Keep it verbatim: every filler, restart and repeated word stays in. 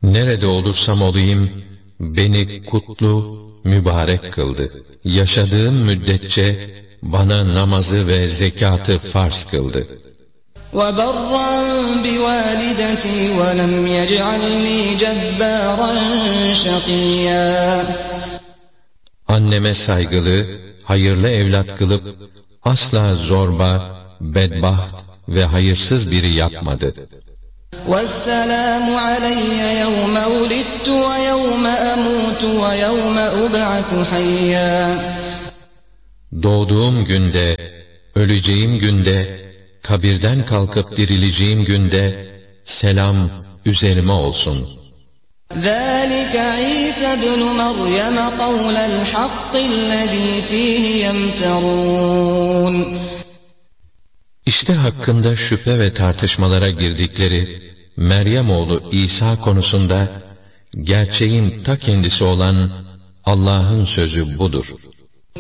Nerede olursam olayım, beni kutlu, mübarek kıldı. Yaşadığım müddetçe bana namazı ve zekatı farz kıldı. وَبَرًّا بِوَالِدَتِي وَلَمْ يَجْعَلْنِي جَبَّارًا شَقِيًّا. Anneme saygılı, hayırlı evlat kılıp asla zorba, bedbaht ve hayırsız biri yapmadı. وَالسَّلَامُ عَلَيَّ يَوْمَ وُلِدتُّ وَيَوْمَ أَمُوتُ وَيَوْمَ أُبْعَثُ حَيًّا. Doğduğum günde, öleceğim günde, kabirden kalkıp dirileceğim günde selam üzerime olsun. ذَٰلِكَ عِيسَى ابْنُ مَرْيَمَ قَوْلَ الْحَقِّ الَّذ۪ي ف۪يهِ يَمْتَرُونَ. İşte hakkında şüphe ve tartışmalara girdikleri Meryem oğlu İsa konusunda gerçeğin ta kendisi olan Allah'ın sözü budur.